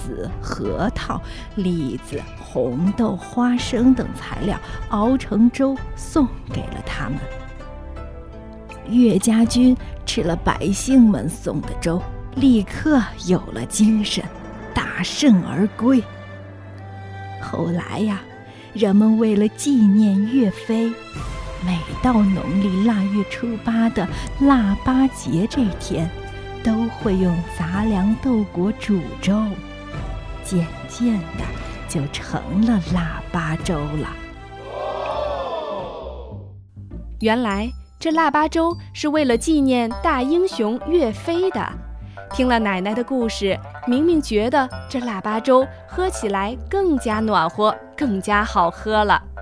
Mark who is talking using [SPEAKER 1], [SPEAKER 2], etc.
[SPEAKER 1] 子、核桃、栗子、红豆、花生等材料熬成粥送给了他们。岳家军吃了百姓们送的粥，立刻有了精神，大胜而归。后来呀，人们为了纪念岳飞，每到农历腊月初8的腊八节这天，都会用杂粮豆果煮粥，渐渐的就成了腊八粥了。
[SPEAKER 2] 原来这腊八粥是为了纪念大英雄岳飞的。听了奶奶的故事，明明觉得这腊八粥喝起来更加暖和，更加好喝了。